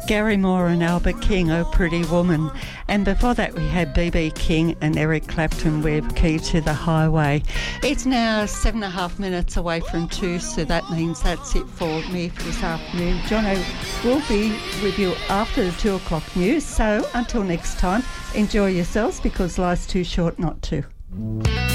Gary Moore and Albert King, Oh Pretty Woman. And before that we had B.B. King and Eric Clapton with Key to the Highway. It's now 7.5 minutes away from 2, so that means that's it for me for this afternoon. Jono will be with you after the 2 o'clock news, so until next time, enjoy yourselves because life's too short not to.